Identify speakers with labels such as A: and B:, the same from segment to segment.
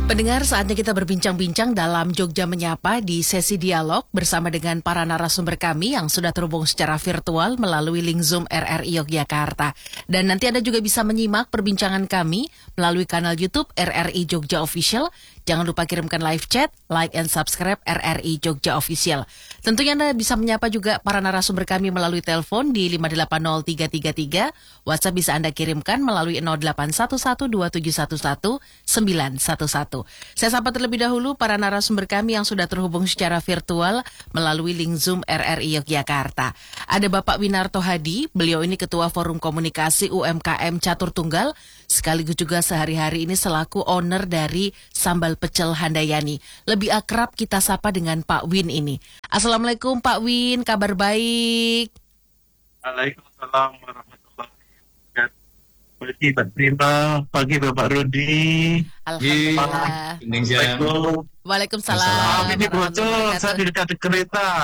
A: Pendengar, saatnya kita berbincang-bincang dalam Jogja Menyapa di sesi dialog bersama dengan para narasumber kami yang sudah terhubung secara virtual melalui link Zoom RRI Yogyakarta. Dan nanti Anda juga bisa menyimak perbincangan kami melalui kanal YouTube RRI Jogja Official. Jangan lupa kirimkan live chat, like and subscribe RRI Jogja Official. Tentunya Anda bisa menyapa juga para narasumber kami melalui telepon di 580333. WhatsApp bisa Anda kirimkan melalui 08112711 911. Saya sapa terlebih dahulu para narasumber kami yang sudah terhubung secara virtual melalui link Zoom RRI Yogyakarta. Ada Bapak Winarto Hadi, beliau ini Ketua Forum Komunikasi UMKM Catur Tunggal, sekaligus juga sehari-hari ini selaku owner dari Sambal Pecel Handayani. Lebih akrab kita sapa dengan Pak Win ini. Assalamualaikum Pak Win, kabar baik?
B: Waalaikumsalam warahmatullahi wabarakatuh. Pagi Bapak Rudi.
A: Alhamdulillah.
B: Assalamualaikum.
A: Waalaikumsalam.
B: Ini bocor, saya di dekat kereta.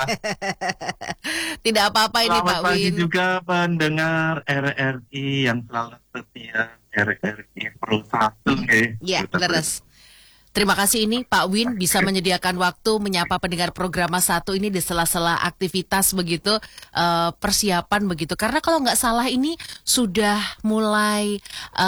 A: Tidak apa-apa ini
B: Selamat
A: Pak
B: pagi
A: Win.
B: juga pendengar RRI yang selalu setia. RRI Pro 1
A: Ya, leres. Terima kasih ini Pak Win bisa menyediakan waktu menyapa pendengar program 1 ini di sela-sela aktivitas begitu, persiapan begitu. Karena kalau nggak salah ini sudah mulai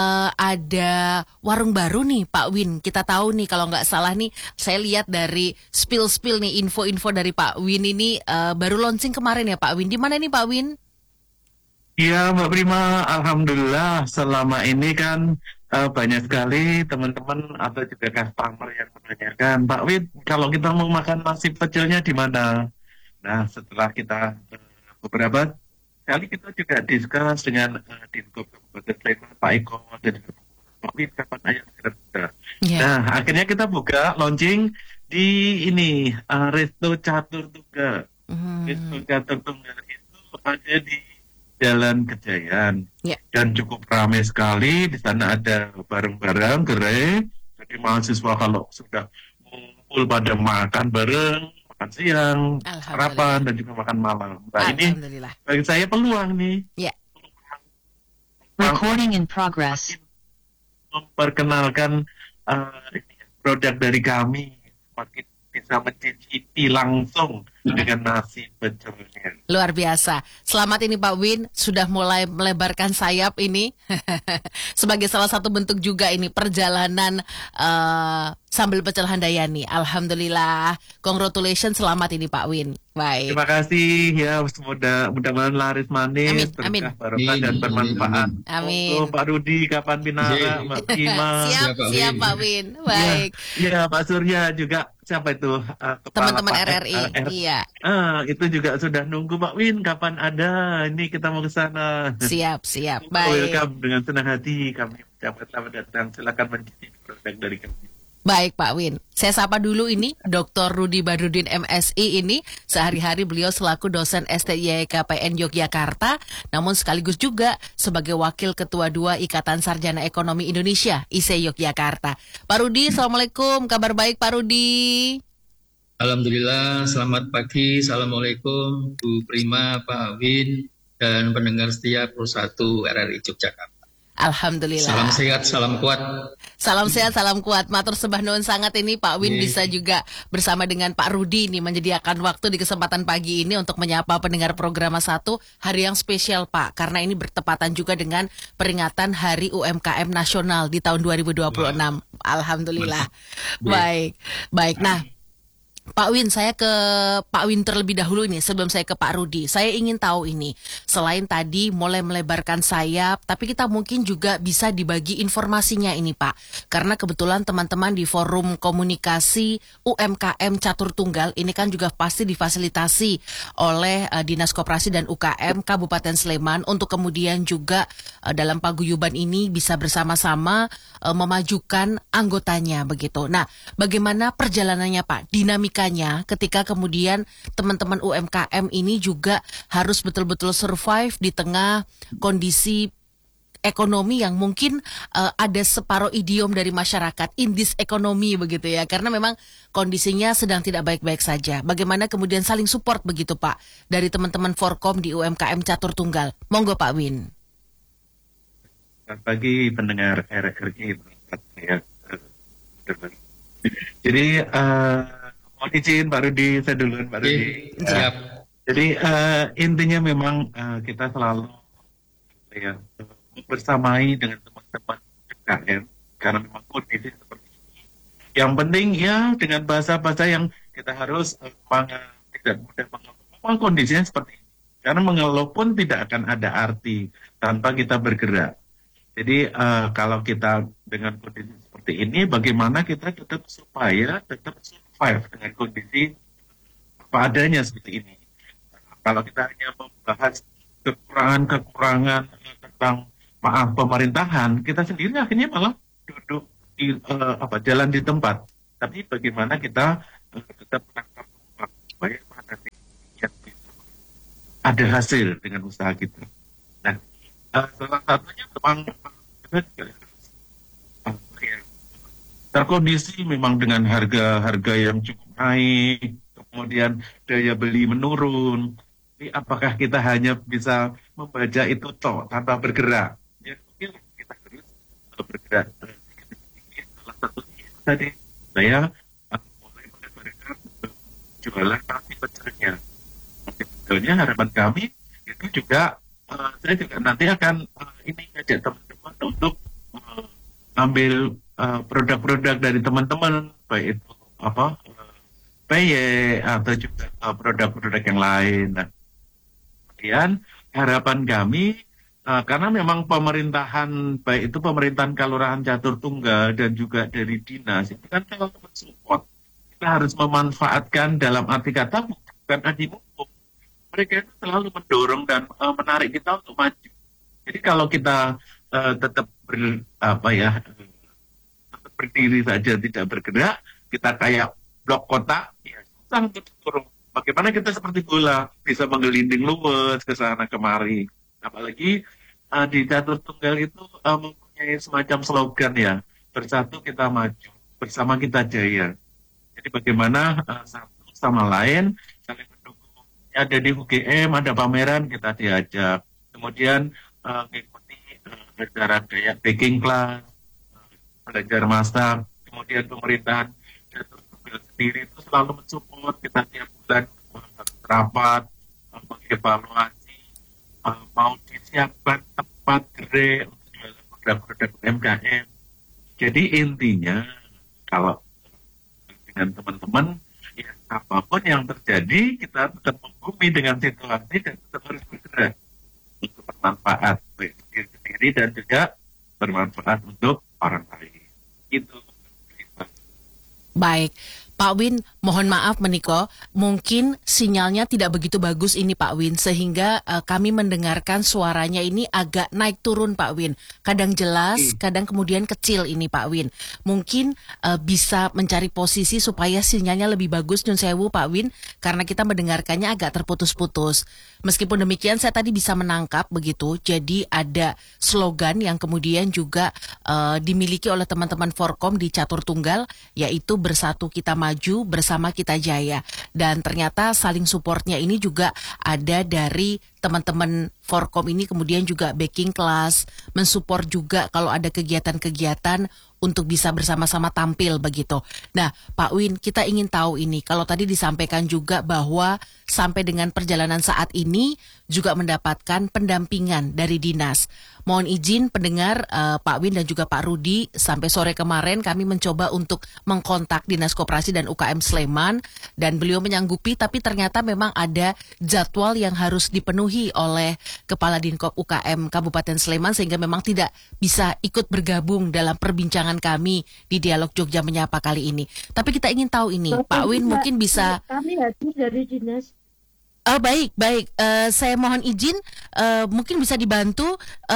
A: ada warung baru nih Pak Win. Kita tahu nih kalau nggak salah nih, saya lihat dari spill nih info-info dari Pak Win ini baru launching kemarin ya Pak Win. Di mana nih Pak Win?
B: Iya Mbak Prima, Alhamdulillah selama ini kan banyak sekali teman-teman atau juga customer yang menanyakan, Pak Wid, kalau kita mau makan nasi pecelnya di mana? Nah, setelah kita beberapa kali kita juga discuss dengan Dinko Kabupaten Sleman, Pak Eko, dan juga Pak Wid, kapan ayam segera buka.
A: Yeah.
B: Nah, akhirnya kita buka launching di ini, Resto Catur Tunggal. Resto Catur Tunggal itu ada di Jalan Kejayaan, dan cukup ramai sekali. Di sana ada barang-barang gerai. Jadi mahasiswa kalau sudah ngumpul pada makan bareng, makan siang, sarapan, dan juga makan malam. Nah ini bagi saya peluang nih.
C: Recording in progress.
B: Memperkenalkan produk dari kami, makin bisa mencicipi langsung dengan nasi pecelnya.
A: Luar biasa. Selamat ini Pak Win, sudah mulai melebarkan sayap ini. Sebagai salah satu bentuk juga ini perjalanan Sambal Pecel Handayani. Alhamdulillah. Congratulations, selamat ini Pak Win. Baik.
B: Terima kasih ya, mudah-mudahan laris manis,
A: amin.
B: barokah dan bermanfaat.
A: Amin.
B: Oh, Pak Rudi, kapan Binara, Mbak Prima.
A: Siap Pak Win. Baik.
B: Ya, Pak Surya juga, siapa itu?
A: Teman-teman RRI. Iya.
B: Itu juga sudah nunggu Pak Win, kapan ada? Ini kita mau ke sana.
A: Siap. Baik.
B: Welcome, dengan senang hati kami ucapkan selamat datang. Silakan mencicipi produk dari kami.
A: Baik Pak Win, saya sapa dulu ini Dr. Rudi Badrudin MSI ini. Sehari-hari beliau selaku dosen STIKPN Yogyakarta, namun sekaligus juga sebagai Wakil Ketua 2 Ikatan Sarjana Ekonomi Indonesia ISE Yogyakarta. Pak Rudi, Assalamualaikum, kabar baik Pak Rudi?
D: Alhamdulillah, selamat pagi, Assalamualaikum Bu Prima, Pak Win, dan pendengar setia Pro 1 RRI Yogyakarta.
A: Alhamdulillah.
D: Salam sehat, salam kuat.
A: Salam sehat, salam kuat. Matur sembah nuwun sangat ini Pak Win bisa juga bersama dengan Pak Rudi ini menyediakan waktu di kesempatan pagi ini untuk menyapa pendengar program 1 hari yang spesial Pak. Karena ini bertepatan juga dengan peringatan Hari UMKM Nasional di tahun 2026. Alhamdulillah. Baik. Nah, Pak Win, saya ke Pak Win terlebih dahulu ini sebelum saya ke Pak Rudi. Saya ingin tahu ini, selain tadi mulai melebarkan sayap, tapi kita mungkin juga bisa dibagi informasinya ini Pak. Karena kebetulan teman-teman di Forum Komunikasi UMKM Catur Tunggal ini kan juga pasti difasilitasi oleh Dinas Koperasi dan UKM Kabupaten Sleman untuk kemudian juga dalam paguyuban ini bisa bersama-sama memajukan anggotanya begitu. Nah, bagaimana perjalanannya Pak? Dinamika ketika kemudian teman-teman UMKM ini juga harus betul-betul survive di tengah kondisi ekonomi yang mungkin ada separuh idiom dari masyarakat, in this economy begitu ya, karena memang kondisinya sedang tidak baik-baik saja. Bagaimana kemudian saling support begitu Pak dari teman-teman Forkom di UMKM Catur Tunggal. Monggo Pak Win.
B: Selamat pagi pendengar RRI. Jadi mohon izin Pak Rudi, saya duluan Pak Rudi.
D: Siap.
B: Jadi intinya memang kita selalu bersamai dengan teman-teman UKM karena memang kondisi seperti ini. Yang penting ya dengan bahasa-bahasa yang kita harus tidak mudah mengeluh. Memang kondisinya seperti ini. Karena mengeluh pun tidak akan ada arti tanpa kita bergerak. Jadi kalau kita dengan kondisi seperti ini, bagaimana kita tetap supaya tetap survive dengan kondisi apa adanya seperti ini. Kalau kita hanya membahas kekurangan-kekurangan tentang pemerintahan, kita sendiri akhirnya malah duduk di jalan di tempat. Tapi bagaimana kita tetap menangkap supaya nanti ada hasil dengan usaha kita. Nah, salah satunya memang terkondisi memang dengan harga yang cukup naik, kemudian daya beli menurun. Jadi apakah kita hanya bisa membaca itu tanpa bergerak? Ya mungkin kita harus bergerak. Salah satunya tadi saya mulai mengeluarkan jualan nasi pecelnya. Nasi pecelnya harapan kami itu juga saya juga nanti akan ngajak teman-teman untuk ambil produk-produk dari teman-teman, baik itu PY atau juga produk-produk yang lain. Nah, kemudian harapan kami karena memang pemerintahan, baik itu pemerintahan Kelurahan Catur Tunggal dan juga dari dinas, itu kan kalau support, kita harus memanfaatkan dalam arti kata bukan adi mumpung. Mereka itu selalu mendorong dan menarik kita untuk maju. Jadi kalau kita tetap berdiri saja tidak bergerak, kita kayak blok kotak, ya susah untuk turun. Bagaimana kita seperti bola bisa menggelinding luwes ke sana kemari. Apalagi di Catur Tunggal itu mempunyai semacam slogan ya, bersatu kita maju, bersama kita jaya. Jadi bagaimana satu sama lain saling mendukung. Ada di UGM, ada pameran, kita diajak. Kemudian mengikuti acara kayak baking class, belajar masak. Kemudian pemerintahan Catur Tunggal sendiri itu selalu mensupport kita tiap bulan rapat, mengevaluasi, mau disiapkan tempat gerai untuk jualan produk-produk UMKM. Jadi intinya kalau dengan teman-teman, ya apapun yang terjadi kita tetap membumi dengan situasi dan tetap harus bergerak untuk bermanfaat bagi diri sendiri dan juga bermanfaat untuk orang lain. Itu.
A: Baik. Pak Win, mohon maaf meniko, mungkin sinyalnya tidak begitu bagus ini Pak Win, sehingga kami mendengarkan suaranya ini agak naik turun Pak Win. Kadang jelas, kadang kemudian kecil ini Pak Win. Mungkin bisa mencari posisi supaya sinyalnya lebih bagus, Nyun Sewu Pak Win, karena kita mendengarkannya agak terputus-putus. Meskipun demikian saya tadi bisa menangkap begitu, jadi ada slogan yang kemudian juga dimiliki oleh teman-teman Forkom di Catur Tunggal, yaitu bersatu kita maju, bersama kita jaya. Dan ternyata saling supportnya ini juga ada dari teman-teman Forkom ini, kemudian juga baking class, mensupport juga kalau ada kegiatan-kegiatan untuk bisa bersama-sama tampil begitu. Nah, Pak Win, kita ingin tahu ini, kalau tadi disampaikan juga bahwa sampai dengan perjalanan saat ini juga mendapatkan pendampingan dari dinas. Mohon izin pendengar Pak Win dan juga Pak Rudi, sampai sore kemarin kami mencoba untuk mengkontak Dinas Koperasi dan UKM Sleman dan beliau menyanggupi, tapi ternyata memang ada jadwal yang harus dipenuhi oleh Kepala Dinkop UKM Kabupaten Sleman sehingga memang tidak bisa ikut bergabung dalam perbincangan kami di Dialog Jogja Menyapa kali ini. Tapi kita ingin tahu ini, Pak Win mungkin bisa.
C: Kami hadir dari dinas.
A: Baik. Saya mohon izin, mungkin bisa dibantu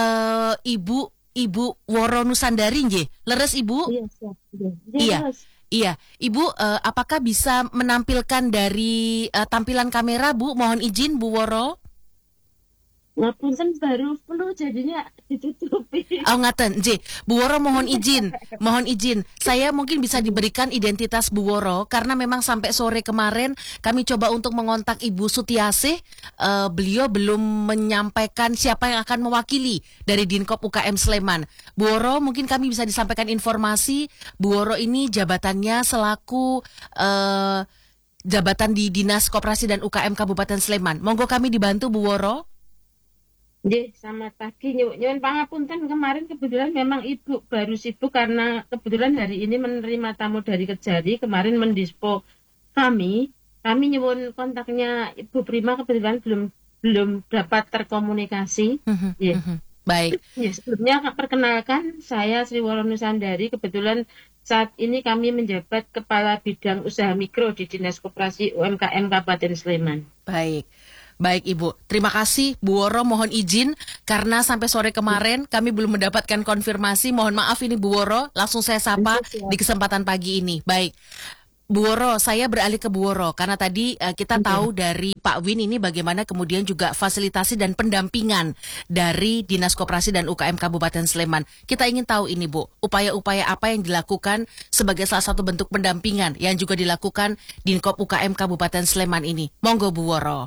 A: Ibu Woro Nusandari, nggih. Leres Ibu?
C: Iya, siap.
A: Iya. Ibu, apakah bisa menampilkan dari tampilan kamera, Bu? Mohon izin, Bu Woro.
C: Ngapunten baru flu jadinya ditutupi.
A: Oh ngaten, J. Bu Woro mohon izin. Saya mungkin bisa diberikan identitas Bu Woro karena memang sampai sore kemarin kami coba untuk mengontak Ibu Sutiasih. Beliau belum menyampaikan siapa yang akan mewakili dari Dinkop UKM Sleman. Bu Woro mungkin kami bisa disampaikan informasi. Bu Woro ini jabatannya selaku jabatan di Dinas Koperasi dan UKM Kabupaten Sleman. Monggo kami dibantu Bu Woro.
C: Nggih, selamat pagi. Nyuwun pangapunten, kemarin kebetulan memang Ibu baru sibuk karena kebetulan hari ini menerima tamu dari Kejari, kemarin mendispo kami nyuwun kontaknya Ibu Prima, kebetulan belum dapat terkomunikasi.
A: Baik.
C: Ya, sebelumnya perkenalkan, saya Sri Woro Nusandari, kebetulan saat ini kami menjabat Kepala Bidang Usaha Mikro di Dinas Koperasi UMKM Kabupaten Sleman.
A: Baik Ibu, terima kasih Bu Woro, mohon izin karena sampai sore kemarin kami belum mendapatkan konfirmasi. Mohon maaf ini Bu Woro, langsung saya sapa di kesempatan pagi ini. Baik, Bu Woro, saya beralih ke Bu Woro karena tadi kita tahu dari Pak Win ini bagaimana kemudian juga fasilitasi dan pendampingan dari Dinas Koperasi dan UKM Kabupaten Sleman. Kita ingin tahu ini Bu, upaya-upaya apa yang dilakukan sebagai salah satu bentuk pendampingan yang juga dilakukan Dinkop UKM Kabupaten Sleman ini. Monggo Bu Woro.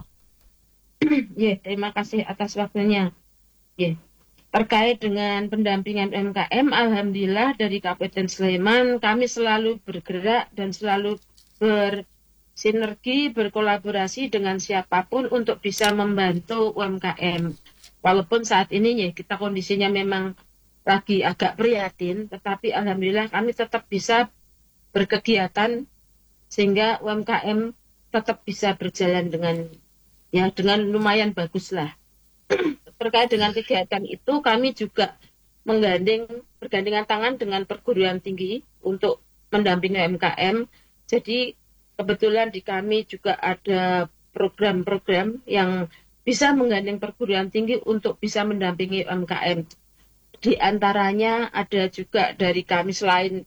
C: Ya, terima kasih atas waktunya. Ya, terkait dengan pendampingan UMKM, alhamdulillah dari Kabupaten Sleman kami selalu bergerak dan selalu bersinergi, berkolaborasi dengan siapapun untuk bisa membantu UMKM. Walaupun saat ini ya kita kondisinya memang lagi agak prihatin, tetapi alhamdulillah kami tetap bisa berkegiatan sehingga UMKM tetap bisa berjalan dengan lumayan bagus lah. Terkait dengan kegiatan itu, kami juga bergandengan tangan dengan perguruan tinggi untuk mendampingi UMKM. Jadi kebetulan di kami juga ada program-program yang bisa menggandeng perguruan tinggi untuk bisa mendampingi UMKM. Di antaranya ada juga dari kami selain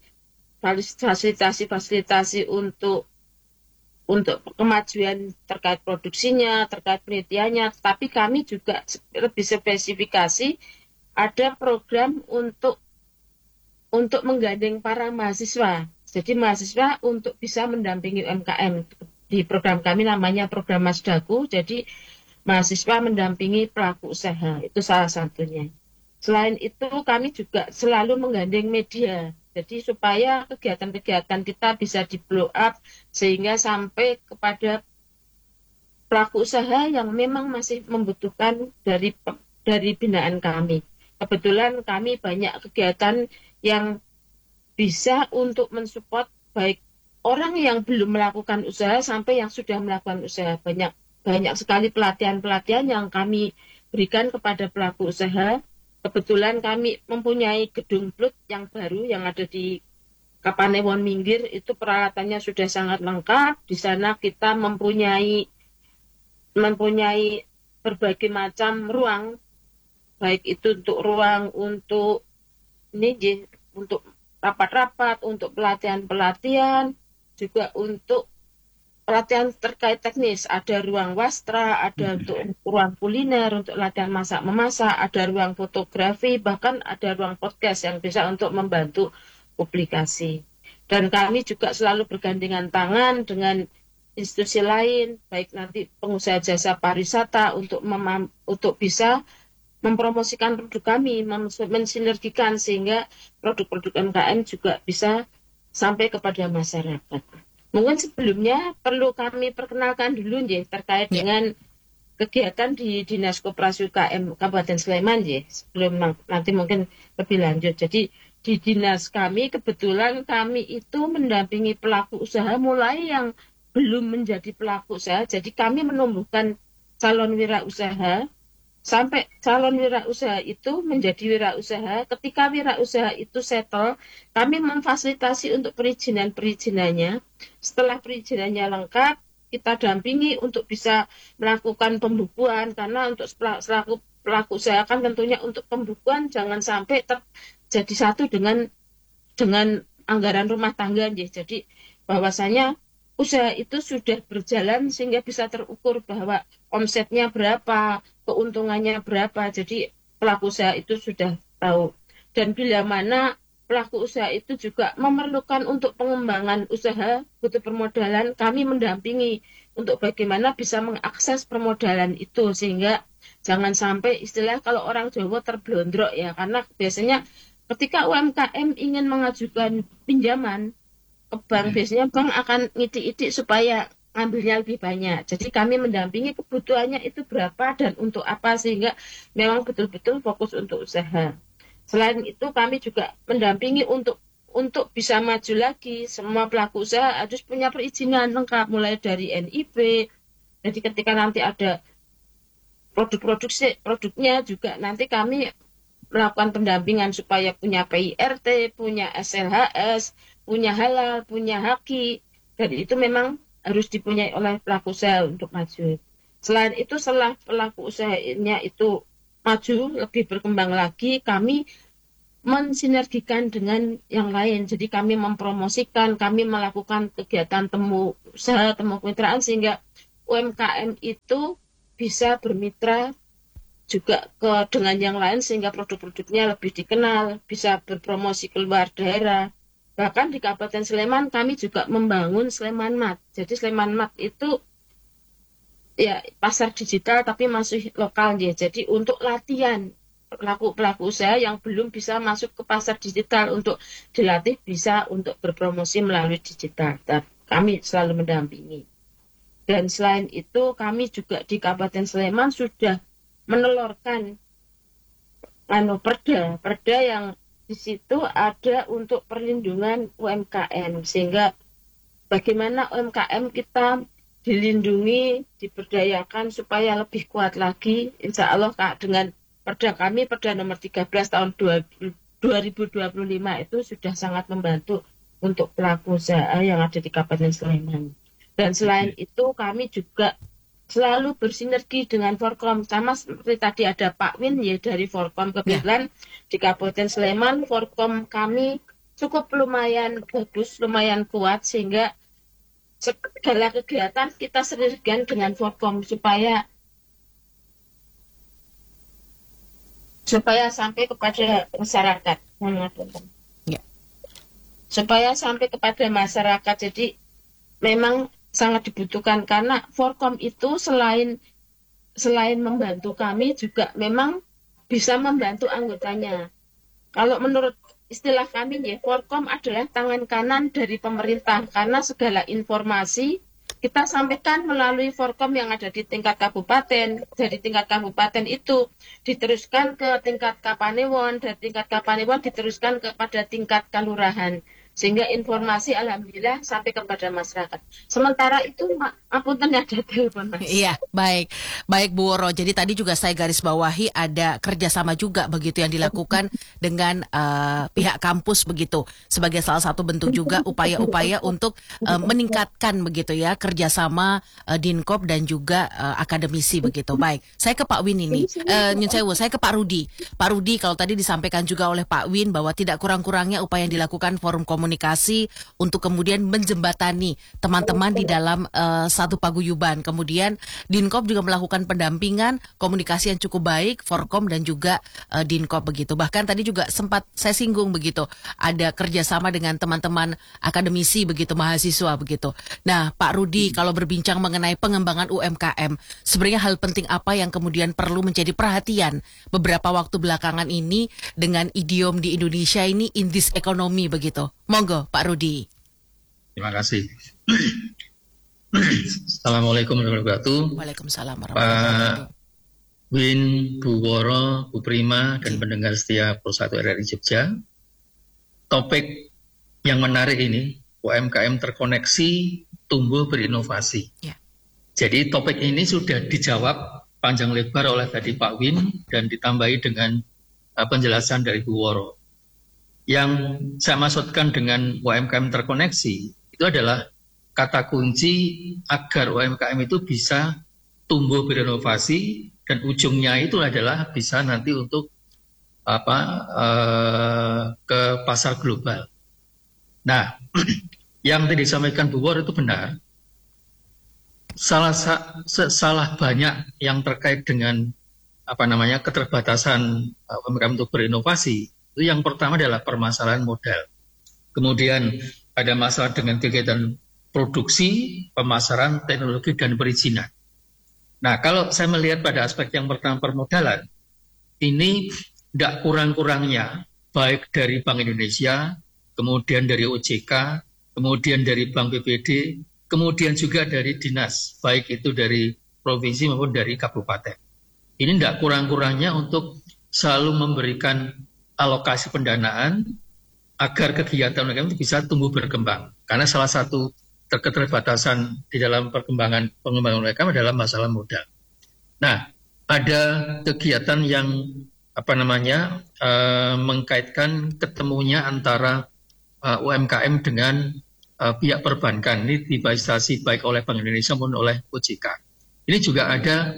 C: fasilitasi untuk kemajuan terkait produksinya, terkait penelitiannya, tapi kami juga lebih spesifikasi ada program untuk menggandeng para mahasiswa. Jadi mahasiswa untuk bisa mendampingi UMKM. Di program kami namanya program Masdaku, jadi mahasiswa mendampingi pelaku usaha, itu salah satunya. Selain itu kami juga selalu menggandeng media. Jadi supaya kegiatan-kegiatan kita bisa di-blow up sehingga sampai kepada pelaku usaha yang memang masih membutuhkan dari binaan kami. Kebetulan kami banyak kegiatan yang bisa untuk mensupport baik orang yang belum melakukan usaha sampai yang sudah melakukan usaha. Banyak sekali pelatihan-pelatihan yang kami berikan kepada pelaku usaha. Kebetulan kami mempunyai gedung plut yang baru yang ada di Kapanewon Minggir, itu peralatannya sudah sangat lengkap. Di sana kita mempunyai berbagai macam ruang, baik itu untuk ruang untuk rapat-rapat, untuk pelatihan-pelatihan, juga untuk pelatihan terkait teknis. Ada ruang wastra, ada untuk ruang kuliner, untuk latihan masak-memasak, ada ruang fotografi, bahkan ada ruang podcast yang bisa untuk membantu publikasi. Dan kami juga selalu bergandengan tangan dengan institusi lain, baik nanti pengusaha jasa pariwisata untuk bisa mempromosikan produk kami, mensinergikan sehingga produk-produk UMKM juga bisa sampai kepada masyarakat. Mungkin sebelumnya perlu kami perkenalkan dulu terkait dengan kegiatan di Dinas Koperasi UKM Kabupaten Sleman sebelum nanti mungkin lebih lanjut. Jadi di dinas kami kebetulan kami itu mendampingi pelaku usaha mulai yang belum menjadi pelaku usaha. Jadi kami menumbuhkan calon wirausaha sampai calon wirausaha itu menjadi wirausaha. Ketika wirausaha itu settle, kami memfasilitasi untuk perizinannya. Setelah perizinannya lengkap, kita dampingi untuk bisa melakukan pembukuan, karena untuk selaku pelaku usaha kan tentunya untuk pembukuan jangan sampai terjadi satu dengan anggaran rumah tangga. Jadi bahwasanya usaha itu sudah berjalan sehingga bisa terukur bahwa omsetnya berapa, keuntungannya berapa. Jadi pelaku usaha itu sudah tahu. Dan bila mana pelaku usaha itu juga memerlukan untuk pengembangan usaha, butuh permodalan, kami mendampingi untuk bagaimana bisa mengakses permodalan itu sehingga jangan sampai istilah kalau orang Jawa terblondrok ya, karena biasanya ketika UMKM ingin mengajukan pinjaman ke bank, biasanya bank akan ngidik-idik supaya ngambilnya lebih banyak. Jadi kami mendampingi kebutuhannya itu berapa dan untuk apa sehingga memang betul-betul fokus untuk usaha. Selain itu kami juga mendampingi untuk bisa maju lagi. Semua pelaku usaha harus punya perizinan lengkap mulai dari NIB. Jadi ketika nanti ada produknya juga nanti kami melakukan pendampingan supaya punya PIRT, punya SLHS, punya halal, punya haki, dan itu memang harus dipunyai oleh pelaku usaha untuk maju. Selain itu, setelah pelaku usahanya itu maju, lebih berkembang lagi, kami mensinergikan dengan yang lain. Jadi kami mempromosikan, kami melakukan kegiatan temu usaha, temu kemitraan, sehingga UMKM itu bisa bermitra juga dengan yang lain sehingga produk-produknya lebih dikenal, bisa berpromosi keluar daerah. Bahkan di Kabupaten Sleman kami juga membangun Sleman Mart. Jadi Sleman Mart itu ya pasar digital tapi masih lokal ya. Jadi untuk latihan pelaku usaha yang belum bisa masuk ke pasar digital untuk dilatih bisa untuk berpromosi melalui digital. Dan kami selalu mendampingi. Dan selain itu kami juga di Kabupaten Sleman sudah menelurkan perda yang di situ ada untuk perlindungan UMKM sehingga bagaimana UMKM kita dilindungi, diberdayakan supaya lebih kuat lagi. Insya Allah Kak, dengan perda kami, perda nomor 13 tahun 2025 itu sudah sangat membantu untuk pelaku usaha yang ada di Kabupaten Sleman. Dan selain itu kami juga selalu bersinergi dengan Forkom. Sama seperti tadi ada Pak Win ya dari Forkom. Kebetulan di Kabupaten Sleman Forkom kami cukup lumayan bagus, lumayan kuat sehingga segala kegiatan kita sinergikan dengan Forkom supaya sampai kepada masyarakat. Ya. Supaya sampai kepada masyarakat. Jadi memang sangat dibutuhkan karena Forkom itu selain membantu kami juga memang bisa membantu anggotanya. Kalau menurut istilah kami ya, Forkom adalah tangan kanan dari pemerintah karena segala informasi kita sampaikan melalui Forkom yang ada di tingkat kabupaten. Dari tingkat kabupaten itu diteruskan ke tingkat Kapanewon, dari tingkat Kapanewon diteruskan kepada tingkat kelurahan. Sehingga informasi alhamdulillah sampai kepada masyarakat. Sementara itu apunten ada telepon Mas.
A: Iya, baik Bu Woro. Jadi tadi juga saya garis bawahi ada kerjasama juga begitu yang dilakukan dengan pihak kampus begitu sebagai salah satu bentuk juga upaya-upaya untuk meningkatkan begitu ya kerjasama Dinkop dan juga akademisi begitu. Baik, saya ke Pak Win ini. Nyun sewu, saya ke Pak Rudi. Pak Rudi, kalau tadi disampaikan juga oleh Pak Win bahwa tidak kurang-kurangnya upaya yang dilakukan forum komunikasi untuk kemudian menjembatani teman-teman di dalam satu paguyuban. Kemudian Dinkop juga melakukan pendampingan komunikasi yang cukup baik, Forkom dan juga Dinkop begitu. Bahkan tadi juga sempat saya singgung begitu, ada kerjasama dengan teman-teman akademisi begitu, mahasiswa begitu. Nah Pak Rudi, kalau berbincang mengenai pengembangan UMKM, sebenarnya hal penting apa yang kemudian perlu menjadi perhatian beberapa waktu belakangan ini dengan idiom di Indonesia ini in this economy begitu. Monggo Pak Rudi.
D: Terima kasih. Assalamualaikum warahmatullahi wabarakatuh.
A: Waalaikumsalam warahmatullahi wabarakatuh.
D: Pak Win, Bu Woro, Bu Prima, dan pendengar setia Pro 1 RRI Jogja. Topik yang menarik ini, UMKM terkoneksi, tumbuh berinovasi. Ya. Jadi topik ini sudah dijawab panjang lebar oleh tadi Pak Win dan ditambahi dengan penjelasan dari Bu Woro. Yang saya maksudkan dengan UMKM terkoneksi itu adalah kata kunci agar UMKM itu bisa tumbuh berinovasi dan ujungnya itu adalah bisa nanti untuk ke pasar global. Nah, yang tadi disampaikan Bu Woro itu benar. salah banyak yang terkait dengan keterbatasan UMKM untuk berinovasi. Itu yang pertama adalah permasalahan modal. Kemudian ada masalah dengan kegiatan produksi, pemasaran, teknologi, dan perizinan. Nah, kalau saya melihat pada aspek yang pertama permodalan, ini tidak kurang-kurangnya baik dari Bank Indonesia, kemudian dari OJK, kemudian dari Bank BPD, kemudian juga dari dinas, baik itu dari provinsi maupun dari kabupaten. Ini tidak kurang-kurangnya untuk selalu memberikan alokasi pendanaan agar kegiatan UMKM itu bisa tumbuh berkembang. Karena salah satu keterbatasan di dalam pengembangan UMKM adalah masalah modal. Nah, ada kegiatan yang mengkaitkan ketemunya antara UMKM dengan pihak perbankan. Ini difasilitasi baik oleh Bank Indonesia maupun oleh OJK. Ini juga ada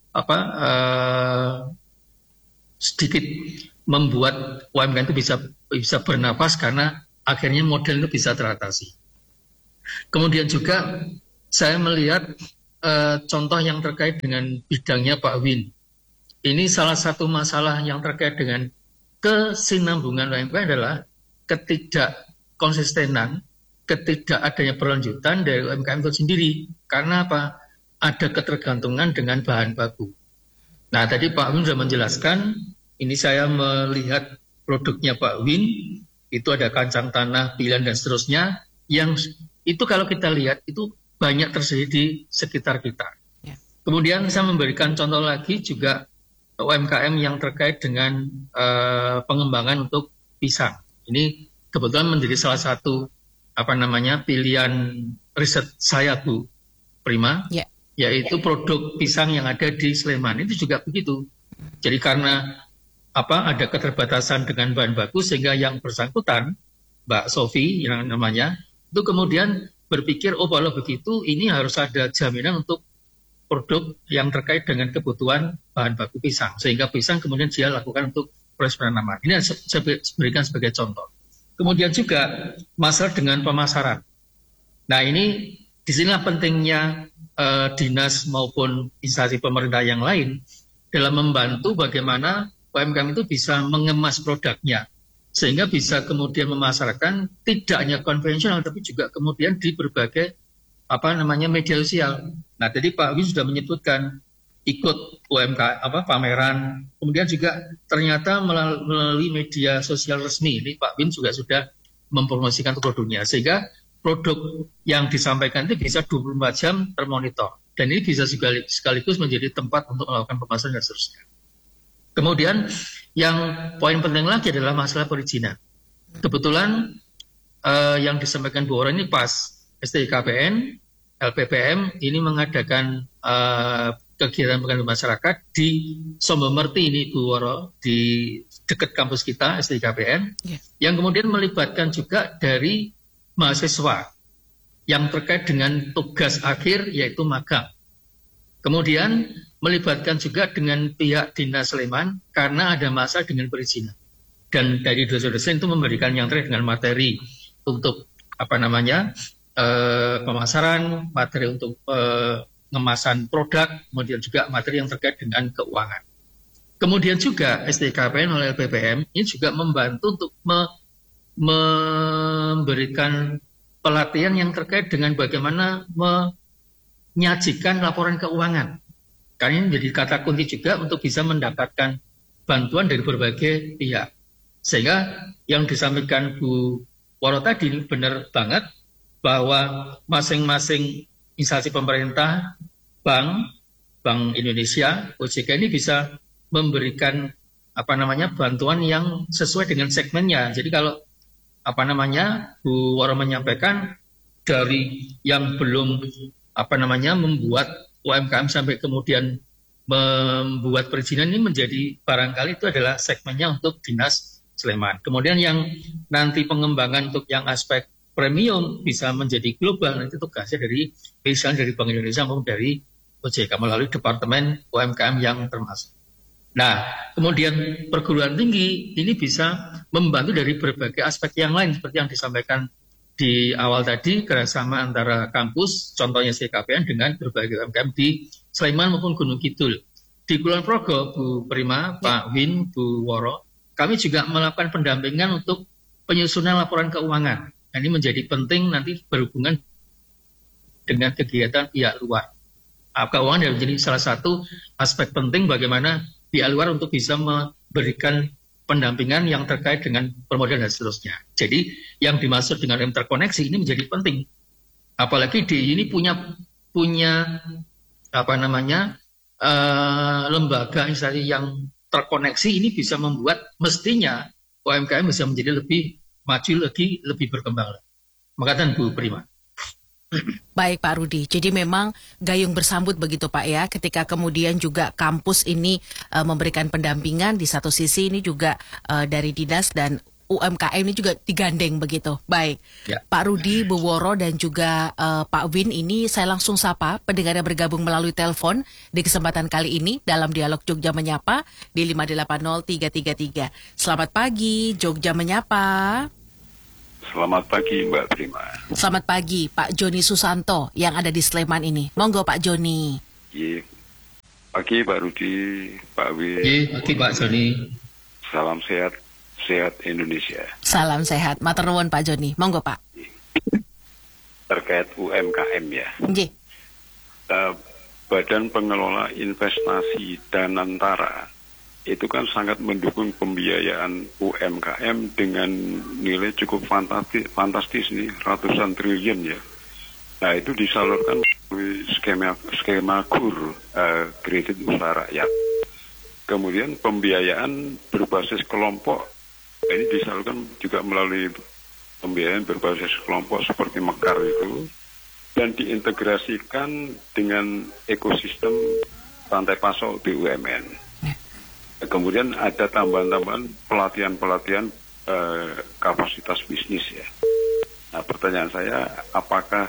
D: sedikit membuat UMKM itu bisa bernafas karena akhirnya model itu bisa teratasi. Kemudian juga saya melihat contoh yang terkait dengan bidangnya Pak Win. Ini salah satu masalah yang terkait dengan kesinambungan UMKM adalah ketidakkonsistenan, ketidakadanya berlanjutan dari UMKM itu sendiri. Karena apa? Ada ketergantungan dengan bahan baku. Nah, tadi Pak Win sudah menjelaskan, ini saya melihat produknya Pak Win, itu ada kacang tanah, pilihan, dan seterusnya, yang itu kalau kita lihat, itu banyak tersedia di sekitar kita. Ya. Kemudian saya memberikan contoh lagi juga UMKM yang terkait dengan pengembangan untuk pisang. Ini kebetulan menjadi salah satu pilihan riset saya, Bu Prima. Ya. Yaitu produk pisang yang ada di Sleman. Itu juga begitu. Jadi karena ada keterbatasan dengan bahan baku sehingga yang bersangkutan, Mbak Sofi yang namanya, itu kemudian berpikir, kalau begitu ini harus ada jaminan untuk produk yang terkait dengan kebutuhan bahan baku pisang. Sehingga pisang kemudian dia lakukan untuk proses penanaman. Ini saya berikan sebagai contoh. Kemudian juga masalah dengan pemasaran. Nah, ini disinilah pentingnya dinas maupun instansi pemerintah yang lain dalam membantu bagaimana UMKM itu bisa mengemas produknya sehingga bisa kemudian memasarkan tidak hanya konvensional tapi juga kemudian di berbagai media sosial. Nah, tadi Pak Win sudah menyebutkan ikut pameran, kemudian juga ternyata melalui media sosial resmi ini Pak Win juga sudah mempromosikan produknya sehingga produk yang disampaikan itu bisa 24 jam termonitor. Dan ini bisa sekaligus menjadi tempat untuk melakukan pemasaran dan seterusnya. Kemudian yang poin penting lagi adalah masalah perizinan. Kebetulan yang disampaikan Bu Ora ini pas STIKPN, LPPM ini mengadakan kegiatan pengabdian masyarakat di Sombomerti ini Bu Woro, di dekat kampus kita STIKPN, yang kemudian melibatkan juga dari mahasiswa yang terkait dengan tugas akhir yaitu magang. Kemudian melibatkan juga dengan pihak Dinas Sleman karena ada masalah dengan perizinan. Dan dari dosen-dosen itu memberikan yang terkait dengan materi untuk pemasaran, materi untuk pengemasan produk, kemudian juga materi yang terkait dengan keuangan. Kemudian juga STIKPN oleh LPPM ini juga membantu untuk memberikan pelatihan yang terkait dengan bagaimana menyajikan laporan keuangan. Karena ini menjadi kata kunci juga untuk bisa mendapatkan bantuan dari berbagai pihak. Sehingga yang disampaikan Bu Woro tadi ini benar banget bahwa masing-masing instansi pemerintah, Bank Indonesia, OJK ini bisa memberikan bantuan yang sesuai dengan segmennya. Jadi kalau Bu Woro menyampaikan dari yang belum membuat UMKM sampai kemudian membuat perizinan ini menjadi barangkali itu adalah segmennya untuk Dinas Sleman. Kemudian yang nanti pengembangan untuk yang aspek premium bisa menjadi global, nanti tugasnya dari misalnya dari Bank Indonesia maupun dari OJK melalui Departemen UMKM yang termasuk. Nah, kemudian perguruan tinggi ini bisa membantu dari berbagai aspek yang lain seperti yang disampaikan di awal tadi kerjasama antara kampus, contohnya CKPN dengan berbagai UMKM di Sleman maupun Gunung Kidul. Di Kulon Progo, Bu Prima, Pak Win, Bu Woro, kami juga melakukan pendampingan untuk penyusunan laporan keuangan. Nah, ini menjadi penting nanti berhubungan dengan kegiatan pihak luar. Keuangan menjadi salah satu aspek penting bagaimana pihak luar untuk bisa memberikan pendampingan yang terkait dengan permodalan dan seterusnya. Jadi yang dimaksud dengan interkoneksi ini menjadi penting. Apalagi DIY ini punya lembaga instansi yang terkoneksi, ini bisa membuat mestinya UMKM bisa menjadi lebih maju lagi, lebih berkembang. Makatan Bu Prima.
A: Baik Pak Rudi, jadi memang gayung bersambut begitu Pak ya, ketika kemudian juga kampus ini memberikan pendampingan, di satu sisi ini juga dari dinas dan UMKM ini juga digandeng begitu. Baik, ya. Pak Rudi, Bu Woro dan juga Pak Win, ini saya langsung sapa pendengar yang bergabung melalui telepon di kesempatan kali ini dalam Dialog Jogja Menyapa di 580-333. Selamat pagi, Jogja Menyapa.
E: Selamat pagi Mbak Prima.
A: Selamat pagi Pak Joni Susanto yang ada di Sleman ini. Monggo Pak Joni.
E: Iya. Pagi Pak Rudi, Pak Win.
D: Iya, pagi Pak Joni.
E: Salam sehat, sehat Indonesia.
A: Salam sehat, matur nuwun Pak Joni. Monggo Pak.
E: Terkait UMKM ya.
A: Nggih.
E: Badan Pengelola Investasi Danantara itu kan sangat mendukung pembiayaan UMKM dengan nilai cukup fantastis nih, ratusan triliun ya. Nah itu disalurkan melalui skema KUR, kredit usaha rakyat. Kemudian pembiayaan berbasis kelompok, ini disalurkan juga melalui pembiayaan berbasis kelompok seperti Mekar itu, dan diintegrasikan dengan ekosistem rantai pasok BUMN. Kemudian ada tambahan-tambahan pelatihan-pelatihan kapasitas bisnis ya. Nah pertanyaan saya, apakah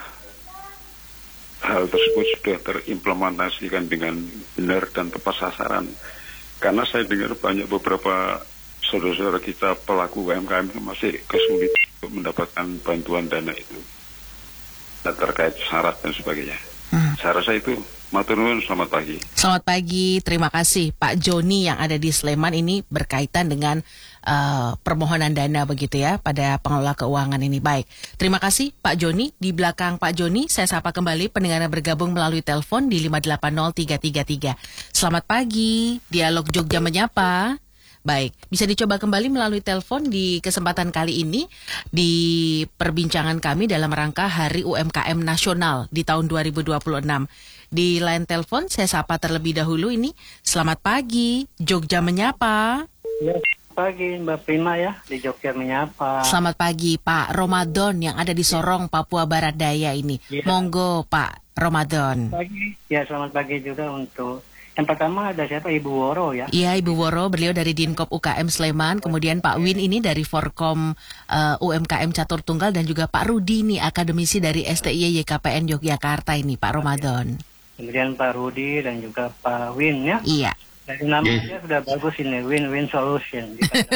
E: hal tersebut sudah terimplementasikan dengan benar dan tepat sasaran? Karena saya dengar banyak beberapa saudara-saudara kita pelaku UMKM itu masih kesulitan untuk mendapatkan bantuan dana itu. Nah, terkait syarat dan sebagainya. Saya rasa itu. Matur nuwun, selamat pagi.
A: Selamat pagi, terima kasih Pak Joni yang ada di Sleman ini berkaitan dengan permohonan dana begitu ya pada pengelola keuangan ini. Baik, terima kasih Pak Joni. Di belakang Pak Joni saya sapa kembali pendengar yang bergabung melalui telepon di 580-333. Selamat pagi, Dialog Jogja Menyapa. Baik, bisa dicoba kembali melalui telepon di kesempatan kali ini di perbincangan kami dalam rangka Hari UMKM Nasional di tahun 2026. Di line telepon saya sapa terlebih dahulu ini. Selamat pagi, Jogja Menyapa.
F: Ya, selamat pagi Mbak Prima ya, di Jogja Menyapa.
A: Selamat pagi Pak Ramadan yang ada di Sorong, Papua Barat Daya ini. Ya. Monggo Pak Ramadan.
F: Pagi. Ya, selamat pagi juga untuk yang pertama ada siapa? Ibu Woro ya?
A: Iya, Ibu Woro, beliau dari Dinkop UKM Sleman. Kemudian Pak Win ini dari Forkom UMKM Catur Tunggal. Dan juga Pak Rudi ini akademisi dari STI YKPN Yogyakarta ini, Pak Ramadan.
F: Kemudian Pak Rudi dan juga Pak Win ya?
A: Iya.
F: Dari namanya sudah bagus ini, win-win solution.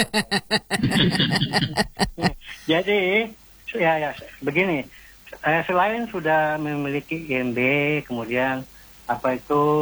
F: Jadi, ya begini. Selain sudah memiliki IMB, kemudian apa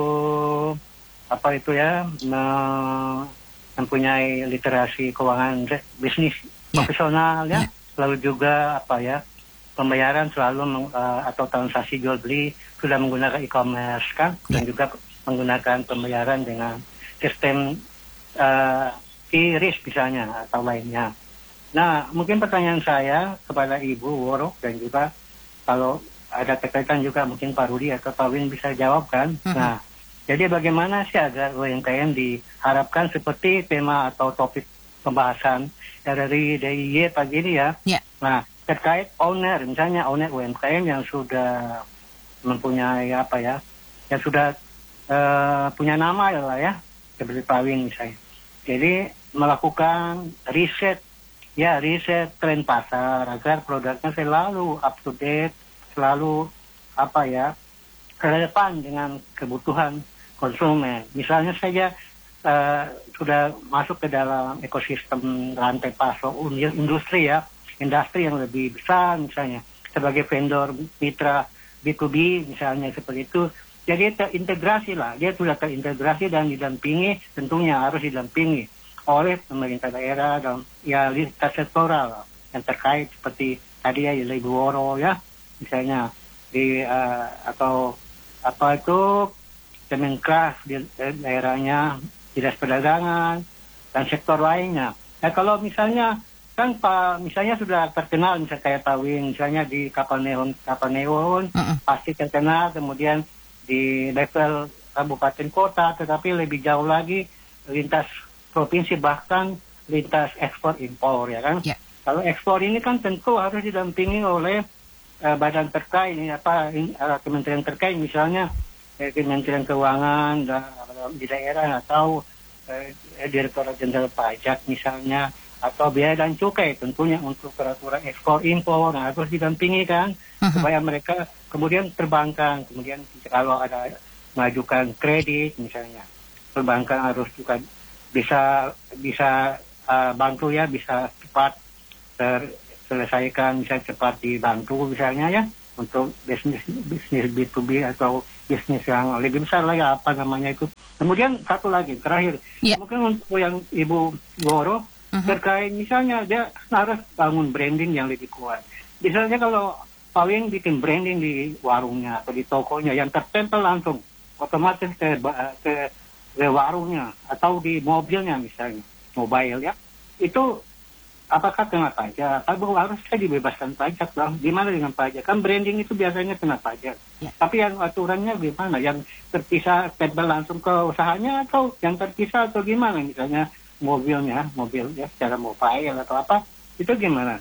F: itu ya mempunyai literasi keuangan bisnis profesional ya, lalu juga pembayaran selalu atau transaksi jual beli sudah menggunakan e-commerce kan, dan juga menggunakan pembayaran dengan sistem e-RIS misalnya atau lainnya. Nah, mungkin pertanyaan saya kepada Ibu Woro dan juga kalau ada terkaitan juga mungkin Pak Rudi atau Pak Win bisa jawab kan. Nah, jadi bagaimana sih agar UMKM diharapkan seperti tema atau topik pembahasan dari DIY pagi ini ya. Nah, terkait owner, misalnya owner UMKM yang sudah mempunyai yang sudah punya nama ya, seperti Pak Win misalnya. Jadi melakukan riset tren pasar agar produknya selalu up to date, selalu relevan dengan kebutuhan konsumen. Misalnya saja sudah masuk ke dalam ekosistem rantai pasok industri ya, industri yang lebih besar misalnya sebagai vendor mitra B2B misalnya seperti itu. Jadi terintegrasi lah, dia sudah terintegrasi dan didampingi, tentunya harus didampingi oleh pemerintah daerah dan ya lintas sektoral yang terkait seperti tadi ya di Buworo ya misalnya di atau apa itu Kemenkras di daerahnya, Dinas Perdagangan dan sektor lainnya. Nah kalau misalnya kan misalnya sudah terkenal misalnya kayak Pak Win misalnya di Kapal Neon pasti terkenal, kemudian di level kabupaten kota, tetapi lebih jauh lagi lintas provinsi bahkan lintas ekspor impor ya kan. Yeah. Kalau ekspor ini kan tentu harus didampingi oleh badan terkait ini kementerian terkait misalnya Kementerian Keuangan di daerah atau Direktorat Jenderal Pajak misalnya atau biaya dan cukai tentunya untuk peraturan ekspor impor harus didampingi kan supaya mereka kemudian perbankan kemudian kalau ada mengajukan kredit misalnya perbankan harus juga bisa bantu ya bisa cepat terselesaikan bisa cepat dibantu misalnya ya untuk bisnis B2B atau bisnis yang lebih besar lagi apa namanya itu. Kemudian satu lagi terakhir mungkin untuk yang Ibu Woro terkait misalnya dia harus bangun branding yang lebih kuat. Misalnya kalau Pak Win bikin branding di warungnya atau di tokonya yang tertempel langsung otomatis ke warungnya atau di mobilnya misalnya mobile ya itu apakah kena pajak? Kalau harusnya dibebaskan pajak dong. Gimana dengan pajak? Kan branding itu biasanya kena pajak. Ya. Tapi yang aturannya gimana? Yang terpisah tempel langsung ke usahanya atau yang terpisah atau gimana misalnya? Mobil ya secara mobile atau apa itu gimana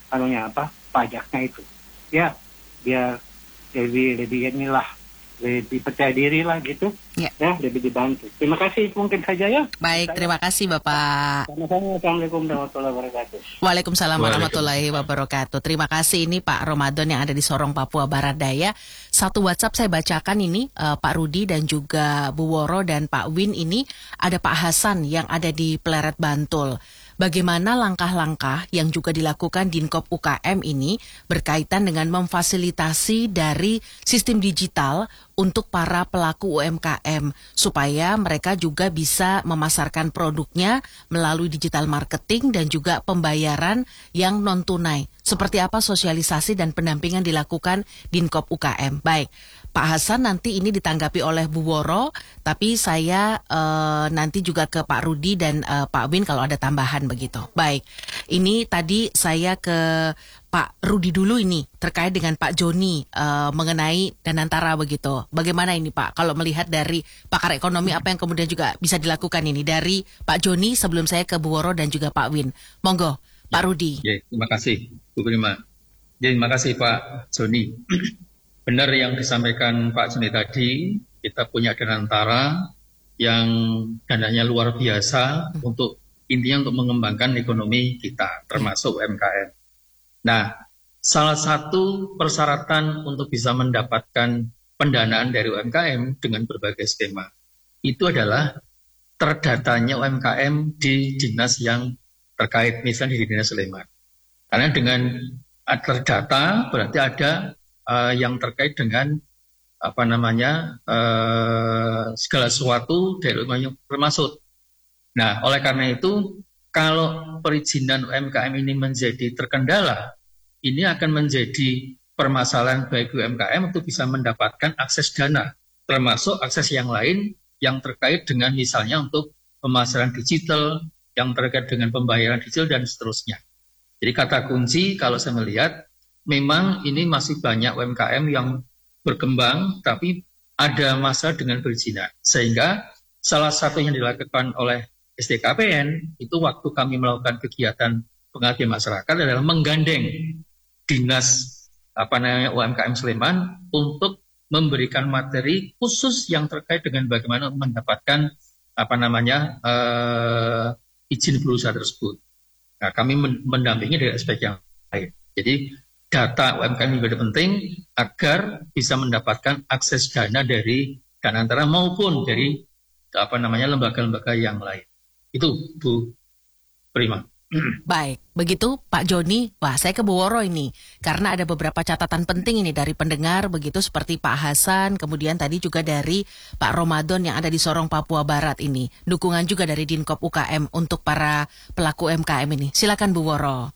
F: pajaknya itu ya biar lebih inilah lebih percaya diri lah gitu ya lebih dibantu. Terima kasih mungkin saja ya.
A: Baik, terima kasih Bapak.
F: Sama-sama. Assalamualaikum warahmatullahi wabarakatuh.
A: Waalaikumsalam warahmatullahi wabarakatuh. Terima kasih ini Pak Ramadan yang ada di Sorong, Papua Barat Daya. Satu WhatsApp saya bacakan ini Pak Rudi dan juga Bu Woro dan Pak Win ini ada Pak Hasan yang ada di Pleret Bantul. Bagaimana langkah-langkah yang juga dilakukan Dinkop UKM ini berkaitan dengan memfasilitasi dari sistem digital untuk para pelaku UMKM supaya mereka juga bisa memasarkan produknya melalui digital marketing dan juga pembayaran yang non-tunai. Seperti apa sosialisasi dan pendampingan dilakukan Dinkop UKM. Baik, Pak Hasan nanti ini ditanggapi oleh Bu Woro, tapi saya nanti juga ke Pak Rudi dan Pak Win kalau ada tambahan begitu. Baik, ini tadi saya ke Pak Rudi dulu ini terkait dengan Pak Joni mengenai Danantara begitu. Bagaimana ini Pak kalau melihat dari pakar ekonomi apa yang kemudian juga bisa dilakukan ini dari Pak Joni sebelum saya ke Bu Woro dan juga Pak Win. Monggo Pak Rudi.
D: Ya, terima kasih Bu Prima. Ya, terima kasih Pak Joni. Benar yang disampaikan Pak Joni tadi, kita punya Danantara yang dananya luar biasa untuk intinya untuk mengembangkan ekonomi kita termasuk UMKM. Nah, salah satu persyaratan untuk bisa mendapatkan pendanaan dari UMKM dengan berbagai skema itu adalah terdatanya UMKM di dinas yang terkait, misalnya di Dinas Sleman. Karena dengan terdata berarti ada yang terkait dengan segala sesuatu dari UMKM termasuk. Nah, oleh karena itu kalau perizinan UMKM ini menjadi terkendala, ini akan menjadi permasalahan bagi UMKM untuk bisa mendapatkan akses dana, termasuk akses yang lain yang terkait dengan misalnya untuk pemasaran digital, yang terkait dengan pembayaran digital dan seterusnya. Jadi kata kunci kalau saya melihat, memang ini masih banyak UMKM yang berkembang, tapi ada masalah dengan perizinan. Sehingga salah satu yang dilakukan oleh SDKPN itu waktu kami melakukan kegiatan pengabdian masyarakat adalah menggandeng dinas UMKM Sleman untuk memberikan materi khusus yang terkait dengan bagaimana mendapatkan izin berusaha tersebut. Nah, kami mendampingi dari aspek yang lain. Jadi data UMKM juga penting agar bisa mendapatkan akses dana dari Danantara maupun dari lembaga-lembaga yang lain. Itu Bu Prima.
A: Baik, begitu Pak Joni. Wah, saya ke Bu Woro ini karena ada beberapa catatan penting ini dari pendengar begitu seperti Pak Hasan, kemudian tadi juga dari Pak Ramadan yang ada di Sorong Papua Barat ini. Dukungan juga dari Dinkop UKM untuk para pelaku UMKM ini. Silakan Bu Woro.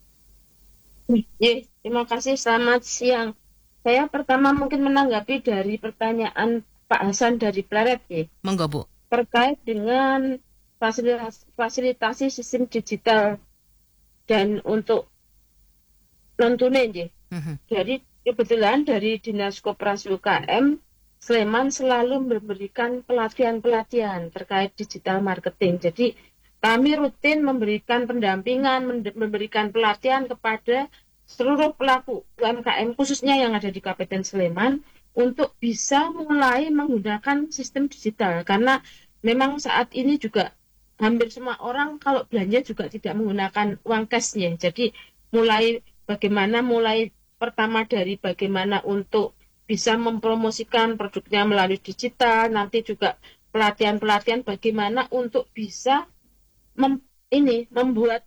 C: Terima kasih. Selamat siang. Saya pertama mungkin menanggapi dari pertanyaan Pak Hasan dari Pleret ya.
A: Monggo Bu.
C: Terkait dengan fasilitasi sistem digital dan untuk non tunai ya. Jadi kebetulan dari Dinas Koperasi UKM Sleman selalu memberikan pelatihan-pelatihan terkait digital marketing. Jadi kami rutin memberikan pendampingan, memberikan pelatihan kepada seluruh pelaku UMKM khususnya yang ada di Kabupaten Sleman untuk bisa mulai menggunakan sistem digital karena memang saat ini juga hampir semua orang kalau belanja juga tidak menggunakan uang cashnya. Jadi mulai pertama dari bagaimana untuk bisa mempromosikan produknya melalui digital, nanti juga pelatihan-pelatihan bagaimana untuk bisa membuat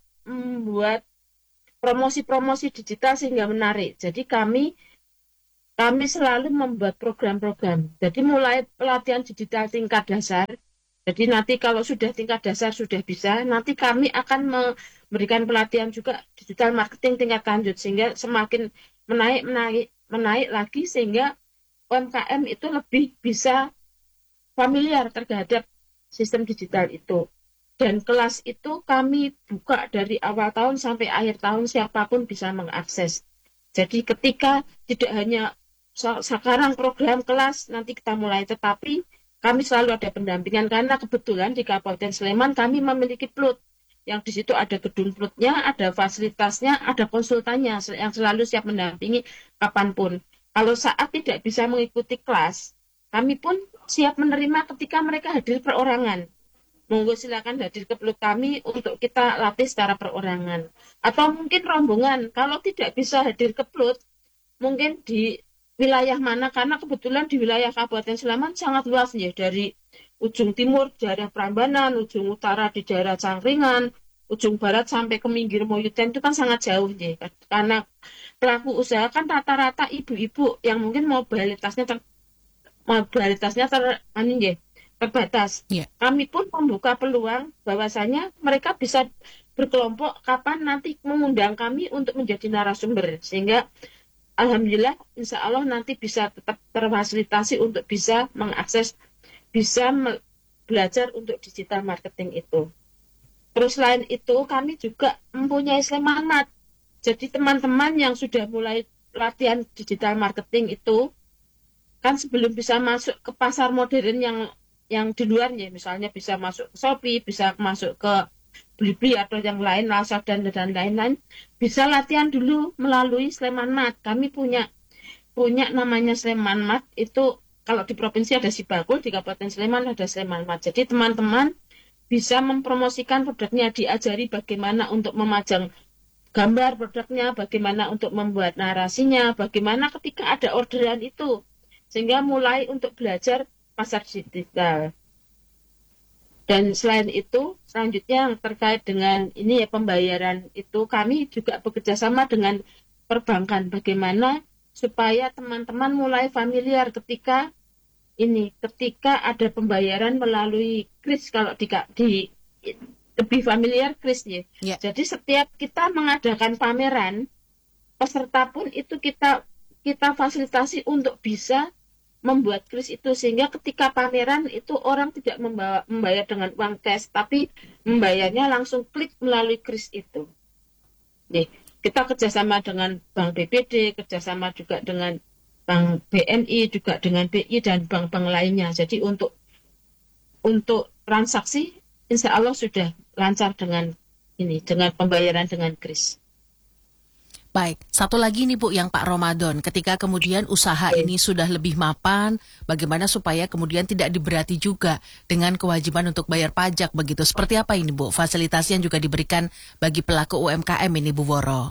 C: promosi-promosi digital sehingga menarik. Jadi kami selalu membuat program-program. Jadi mulai pelatihan digital tingkat dasar. Jadi nanti kalau sudah tingkat dasar sudah bisa, nanti kami akan memberikan pelatihan juga digital marketing tingkat lanjut sehingga semakin menaik lagi sehingga UMKM itu lebih bisa familiar terhadap sistem digital itu. Dan kelas itu kami buka dari awal tahun sampai akhir tahun siapapun bisa mengakses. Jadi ketika tidak hanya sekarang program kelas nanti kita mulai, tetapi kami selalu ada pendampingan karena kebetulan di Kabupaten Sleman kami memiliki PLUT yang di situ ada gedung PLUT-nya, ada fasilitasnya, ada konsultannya yang selalu siap mendampingi kapanpun. Kalau saat tidak bisa mengikuti kelas, kami pun siap menerima ketika mereka hadir perorangan. Monggo silakan hadir ke PLUT kami untuk kita latih secara perorangan. Atau mungkin rombongan, kalau tidak bisa hadir ke PLUT, mungkin di wilayah mana, karena kebetulan di wilayah Kabupaten Sleman sangat luas ya, dari ujung timur di daerah Prambanan, ujung utara di daerah Cangkringan, ujung barat sampai ke Minggir Moyuten itu kan sangat jauh ya, karena pelaku usaha kan rata-rata ibu-ibu yang mungkin mobilitasnya terbatas. Yeah. Kami pun membuka peluang bahwasanya mereka bisa berkelompok kapan nanti mengundang kami untuk menjadi narasumber sehingga alhamdulillah, insya Allah nanti bisa tetap terfasilitasi untuk bisa mengakses, bisa belajar untuk digital marketing itu. Terus selain itu, kami juga mempunyai Slemanmat. Jadi teman-teman yang sudah mulai latihan digital marketing itu, kan sebelum bisa masuk ke pasar modern yang di luarnya, misalnya bisa masuk ke Shopee, bisa masuk ke Blibli atau yang lain, Lazada dan lain-lain, bisa latihan dulu melalui Slemanmat. Kami punya namanya Slemanmat, itu kalau di provinsi ada Sibagul, di Kabupaten Sleman ada Slemanmat. Jadi teman-teman bisa mempromosikan produknya, diajari bagaimana untuk memajang gambar produknya, bagaimana untuk membuat narasinya, bagaimana ketika ada orderan itu, sehingga mulai untuk belajar pasar digital. Dan selain itu, selanjutnya yang terkait dengan ini ya pembayaran itu, kami juga bekerja sama dengan perbankan bagaimana supaya teman-teman mulai familiar ketika ada pembayaran melalui kris, kalau di lebih familiar kris ya. Yeah. Jadi setiap kita mengadakan pameran, peserta pun itu kita fasilitasi untuk bisa membuat kris itu sehingga ketika pameran itu orang tidak membayar dengan uang cash tapi membayarnya langsung klik melalui kris itu. Nih, kita kerjasama dengan Bank BPD, kerjasama juga dengan Bank BNI, juga dengan BI dan bank-bank lainnya. Jadi untuk transaksi insya Allah sudah lancar dengan pembayaran dengan kris.
A: Baik, satu lagi nih Bu yang Pak Ramadan, ketika kemudian usaha ini sudah lebih mapan, bagaimana supaya kemudian tidak diberati juga dengan kewajiban untuk bayar pajak begitu. Seperti apa ini Bu, fasilitas yang juga diberikan bagi pelaku UMKM ini Bu Woro?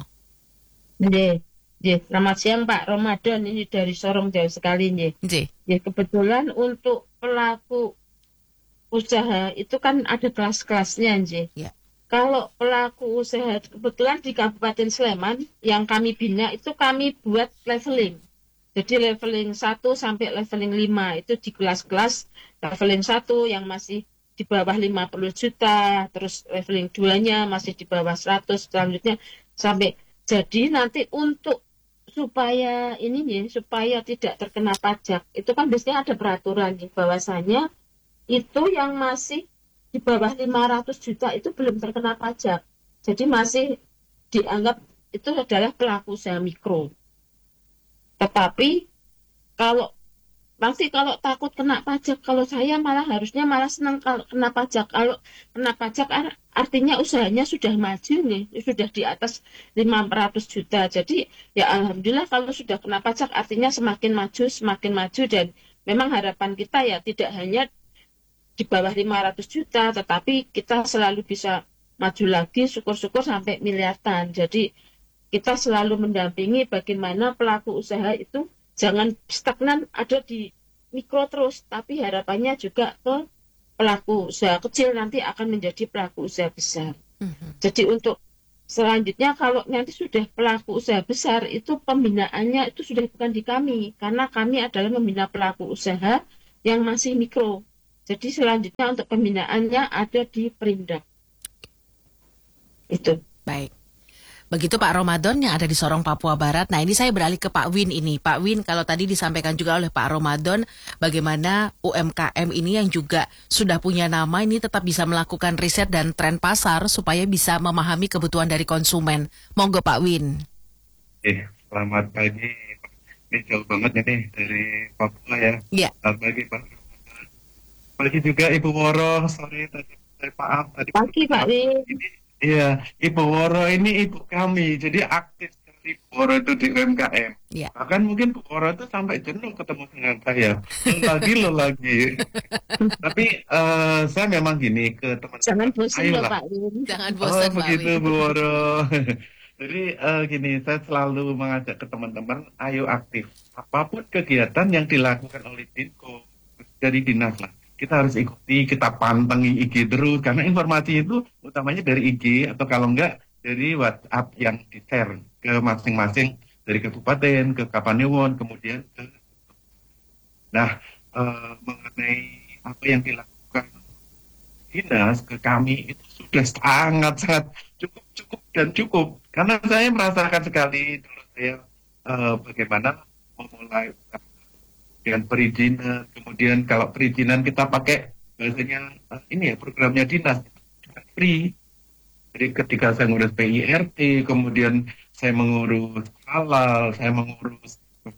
C: Selamat siang Pak Ramadan, ini dari Sorong jauh sekali nih. Kebetulan untuk pelaku usaha itu kan ada kelas-kelasnya nih. Kalau pelaku usaha, kebetulan di Kabupaten Sleman yang kami bina itu kami buat leveling. Jadi leveling 1 sampai leveling 5 itu di kelas-kelas. Leveling 1 yang masih di bawah 50 juta, terus leveling 2-nya masih di bawah 100, selanjutnya sampai. Jadi nanti untuk supaya ini nih, supaya tidak terkena pajak, itu kan biasanya ada peraturan di bahwasanya itu yang masih di bawah 500 juta itu belum terkena pajak. Jadi masih dianggap itu adalah pelaku usaha mikro. Tetapi kalau pasti kalau takut kena pajak, kalau saya harusnya malah senang kalau kena pajak. Kalau kena pajak artinya usahanya sudah maju nih, sudah di atas 500 juta. Jadi ya alhamdulillah kalau sudah kena pajak artinya semakin maju dan memang harapan kita ya tidak hanya di bawah 500 juta, tetapi kita selalu bisa maju lagi, syukur-syukur sampai miliaran. Jadi kita selalu mendampingi bagaimana pelaku usaha itu jangan stagnan ada di mikro terus, tapi harapannya juga ke pelaku usaha kecil nanti akan menjadi pelaku usaha besar. Jadi untuk selanjutnya kalau nanti sudah pelaku usaha besar itu pembinaannya itu sudah bukan di kami, karena kami adalah membina pelaku usaha yang masih mikro. Jadi selanjutnya untuk pembinaannya ada di Perindak. Itu.
A: Baik. Begitu Pak Ramadan yang ada di Sorong, Papua Barat. Nah ini saya beralih ke Pak Win ini. Pak Win, kalau tadi disampaikan juga oleh Pak Ramadan, bagaimana UMKM ini yang juga sudah punya nama ini tetap bisa melakukan riset dan tren pasar supaya bisa memahami kebutuhan dari konsumen. Monggo Pak Win.
B: Selamat pagi. Ini jauh banget ini dari Papua ya.
A: Iya.
B: Selamat pagi Pak. Pagi juga Ibu Woro, sorry tadi maaf tadi.
C: Pagi Pak Win.
B: Iya, Ibu Woro ini ibu kami, jadi aktif sekali Ibu Woro itu di UMKM.
A: Iya.
B: Bahkan mungkin Bu Woro itu sampai jenuh ketemu dengan saya. Lo lagi. Tapi saya memang gini ke teman-teman.
C: Jangan bosan loh Pak Win.
A: Jangan bosan Pak
B: begitu
A: Win.
B: Bu Woro. Jadi gini, saya selalu mengajak ke teman-teman, ayo aktif. Apapun kegiatan yang dilakukan oleh Dinko dari dinas lah. Kita harus ikuti, kita pantengin IG terus, karena informasi itu utamanya dari IG, atau kalau enggak dari WhatsApp yang di-share ke masing-masing, dari kabupaten, ke Kapanewon, kemudian ke... Nah, mengenai apa yang dilakukan dinas ke kami, itu sudah sangat-sangat cukup, karena saya merasakan sekali dulu saya bagaimana memulai dengan perizinan, kemudian kalau perizinan kita pakai bahasanya ini ya programnya dinas free. Jadi ketika saya ngurus PIRT, kemudian saya mengurus halal, saya mengurus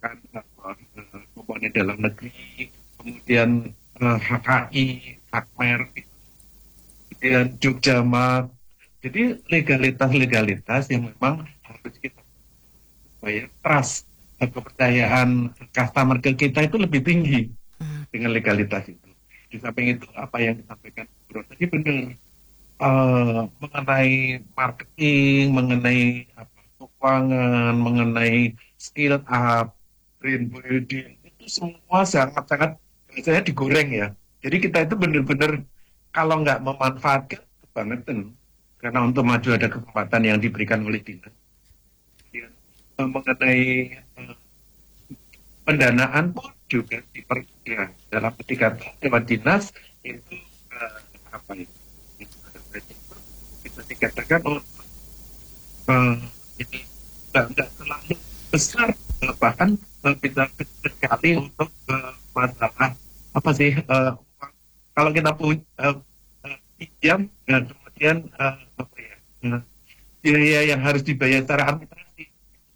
B: komponen dalam negeri, kemudian HKI, Hakmer, kemudian Jogjamat. Jadi legalitas yang memang harus kita supaya trust, kepercayaan customer ke kita itu lebih tinggi dengan legalitas itu. Di samping itu apa yang disampaikan Bro tadi benar, mengenai marketing, mengenai keuangan, mengenai skill up, brand building, itu semua sangat-sangat biasanya digoreng ya. Jadi kita itu benar-benar kalau nggak memanfaatkan kebangetan, karena untuk maju ada kesempatan yang diberikan oleh dinas. Mengenai pendanaan pun juga dipermudah dalam ketika lewat dinas itu bisa dikatakan ini tidak terlalu besar, bahkan bisa kecil sekali untuk masalah kalau kita punya pinjam dan kemudian biaya yang harus dibayar secara administrasi.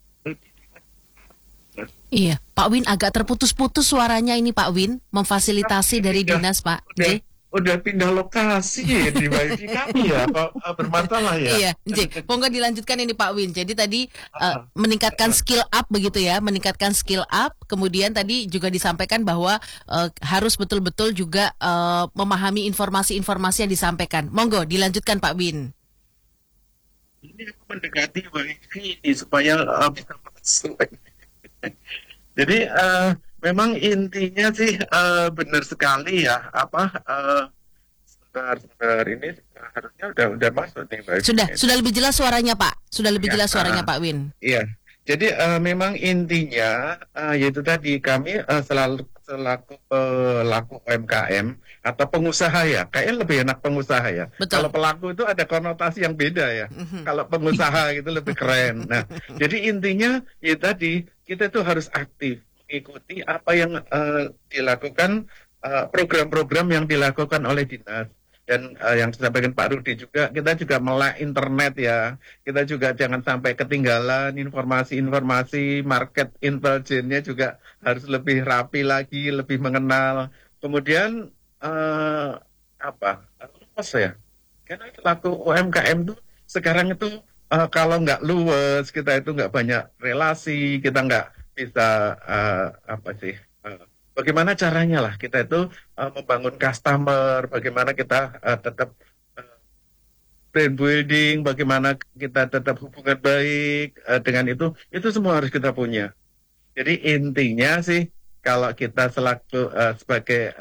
A: Iya, Pak Win agak terputus-putus suaranya ini Pak Win, memfasilitasi dari dinas Pak.
B: Udah pindah lokasi ya di kami ya, bermasalah ya.
A: Iya, monggo dilanjutkan ini Pak Win. Jadi tadi meningkatkan skill up begitu ya, meningkatkan skill up. Kemudian tadi juga disampaikan bahwa harus betul-betul juga memahami informasi-informasi yang disampaikan. Monggo dilanjutkan Pak Win.
B: Ini aku mendekati WiFi ini supaya bisa masuk. Jadi memang intinya sih benar sekali ya sebentar ini harusnya udah masuk nih Pak.
A: Sudah lebih jelas suaranya Pak. Sudah lebih jelas suaranya Pak Win.
B: Iya. Jadi memang intinya yaitu tadi kami selaku pelaku UMKM atau pengusaha ya, kayaknya lebih enak pengusaha ya.
A: Betul.
B: Kalau pelaku itu ada konotasi yang beda ya. Kalau pengusaha itu lebih keren. Nah, jadi intinya ya tadi kita itu harus aktif mengikuti apa yang dilakukan program-program yang dilakukan oleh dinas. Dan yang disampaikan Pak Rudi juga, kita juga melek internet ya. Kita juga jangan sampai ketinggalan informasi-informasi, market intelligence-nya juga harus lebih rapi lagi, lebih mengenal. Kemudian luas ya. Karena pelaku UMKM itu sekarang itu kalau nggak luwes, kita itu nggak banyak relasi, kita nggak bisa bagaimana caranya lah kita itu membangun customer, bagaimana kita tetap brand building, bagaimana kita tetap hubungan baik dengan itu semua harus kita punya. Jadi intinya sih kalau kita sebagai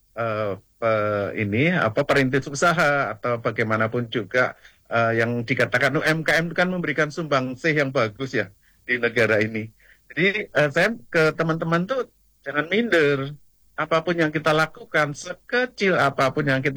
B: perintis usaha atau bagaimanapun juga yang dikatakan UMKM kan memberikan sumbangsih yang bagus ya di negara ini. Jadi saya ke teman-teman tuh jangan minder, apapun yang kita lakukan, sekecil apapun yang kita